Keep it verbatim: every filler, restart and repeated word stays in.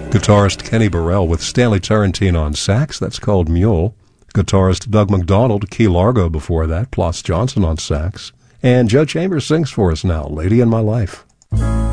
Guitarist Kenny Burrell with Stanley Turrentine on sax, that's called Mule. Guitarist Doug McDonald, Key Largo before that, Ploss Johnson on sax. And Joe Chambers sings for us now, Lady in My Life.